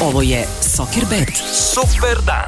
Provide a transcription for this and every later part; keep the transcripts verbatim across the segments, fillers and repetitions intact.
Ovo je Soccerbet. Super dan.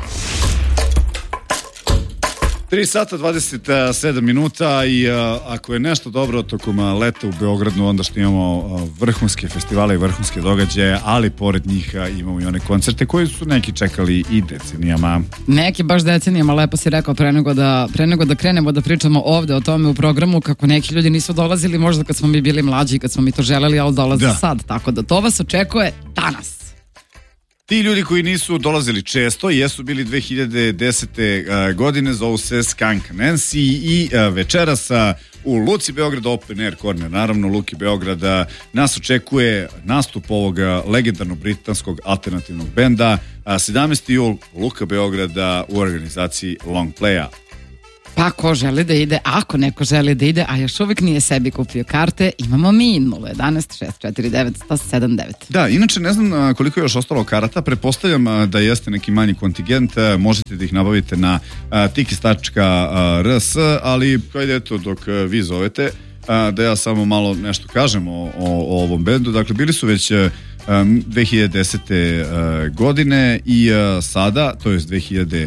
tri sata dvadeset sedam minuta i a, ako je nešto dobro tokom leta u Beogradu, onda što imamo a, vrhunske festivale i vrhunske događaje, ali pored njih a, imamo i one koncerte koji su neki čekali i decenijama. Neki baš decenijama, lepo si rekao, pre nego da, pre nego da krenemo da pričamo ovde o tome u programu, kako neki ljudi nisu dolazili možda kad smo mi bili mlađi, kad smo mi to želeli, ali dolaze Da. sad, tako da to vas očekuje danas. Ti ljudi koji nisu dolazili često jesu bili dve hiljade desete. godine, zovu se Skunk Nancy i a, večeras a, u Luci Beograd Open Air Corner, naravno Luki Beograda, nas očekuje nastup ovog a, legendarnog britanskog alternativnog benda, a, sedamnaesti jul Luka Beograda u organizaciji Long Playa. Pa ko želi da ide, ako neko želi da ide, a još uvijek nije sebi kupio karte, imamo mi nula jedan šest četiri devet jedan sedam devet. Da, inače ne znam a, koliko je još ostalo karata, pretpostavljam a, da jeste neki manji kontingent, a, možete da ih nabavite na tikis tačka r s, ali hajde eto dok a, vi zovete, a, da ja samo malo nešto kažem o, o, o ovom bendu. Dakle, bili su već a, dve hiljade desete. a, godine i a, sada, to je dve hiljade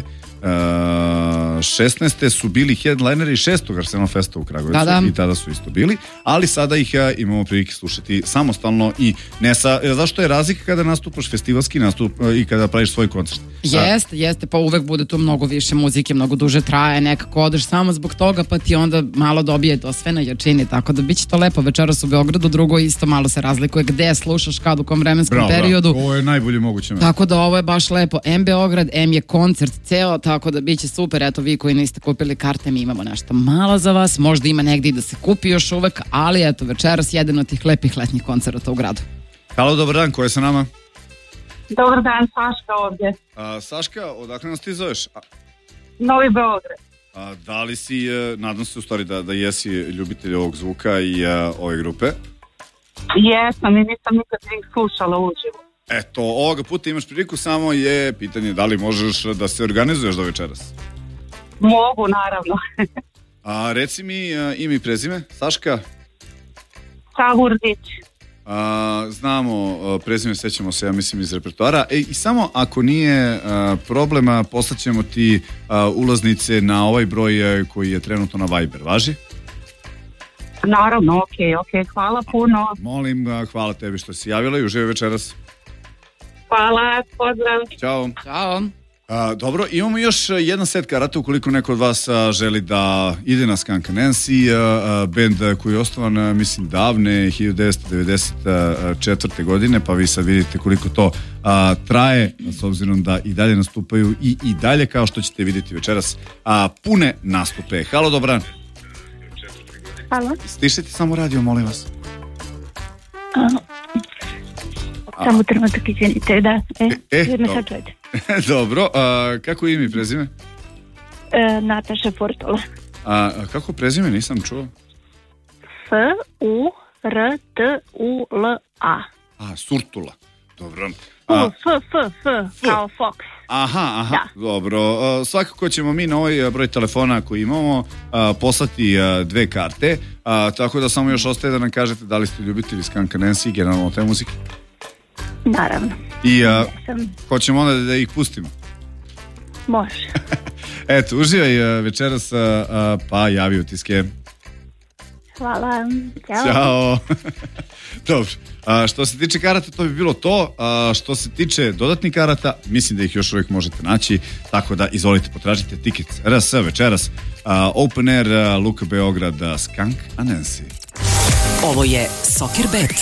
šesnaeste. su bili headlineri šestog Arsenal Festa u Kragujevcu, da, da. i tada su isto bili, ali sada ih a, imamo prilike slušati samostalno i ne sa, zašto je razlika kada nastupaš festivalski nastup a, i kada praviš svoj koncert? Jeste, jeste, pa uvek bude tu mnogo više muzike, mnogo duže traje, nekako odeš samo zbog toga, pa ti onda malo dobije to sve na jačini, tako da bit će to lepo večeras u Beogradu, drugo isto malo se razlikuje gde slušaš, kad, u kom vremenskom Bravo, periodu. Bravo, ovo je najbolje moguće mesto. Tako da ovo je baš lepo, M Beograd, M je koncert ceo, tako da bit će super, eto vi koji niste kupili karte, mi imamo nešto malo za vas, možda ima negdje i da se kupi još uvek, ali eto večeras jedan od tih lepih letnjih koncerata u gradu. Halo, dobar dan, ko je sa nama? Dobar dan, Saška ovdje. A, Saška, odakle nas ti zoveš? A, Novi Beograd. a, da li si, e, nadam se u stvari da, da jesi ljubitelj ovog zvuka i a, ove grupe? Jesam i nisam nikad ih slušala uživo. Eto, ovoga puta imaš priliku, samo je pitanje da li možeš da se organizuješ do večeras. Mogu, naravno. A reci mi a, ime i prezime, Saška. Čavurdić. A, znamo a, prezime, sećamo se, ja mislim, iz repertoara. E, i samo ako nije a, problema, poslaćemo ti a, ulaznice na ovaj broj a, koji je trenutno na Viber, važi? Naravno, okej, okay, okej, okay. Hvala puno. Molim, a, hvala tebi što si javila i uživaj večeras. Hvala, pozdrav. Ćao. Ćao. A, dobro, imamo još jedan set karata ukoliko neko od vas a, želi da ide na Skunk Nancy, a, a, bend a, koji je osnovan, a, mislim, davne hiljadu devetsto devedeset četvrte. godine, pa vi sad vidite koliko to a, traje, s obzirom da i dalje nastupaju i, i dalje, kao što ćete vidjeti večeras, a, pune nastupe. Halo, dobran. Halo. Stišite samo radio, molim vas. Samo trenutak, izvinite, da. E, E, jedno dobro. sad čujete. Dobro, a, kako je ime i prezime? E, Nataša Portola. A, a kako prezime, nisam čuo. F U R T U L A. A, Surtula. Dobro. U, A, F, F, F, kao Fox. aha, aha, Da. dobro. A, svakako ćemo mi na ovaj broj telefona koji imamo a, poslati a, dve karte, a, tako da samo još ostaje da nam kažete da li ste ljubitelji Skunk Nancy i generalno te muzike. Naravno. I a, Sam, hoćemo onda da ih pustimo. može. Eto, uživaj a, večeras, a, a, pa javi utiske. Hvala. Ćao. Ćao. Dobro. A, što se tiče karata, to bi bilo to. A, što se tiče dodatnih karata, mislim da ih još uvijek možete naći, tako da izvolite, potražite tiket R S večeras. A, Open Air, a, Luka Beograd, a, Skunk Nancy. Ovo je Soccerbet.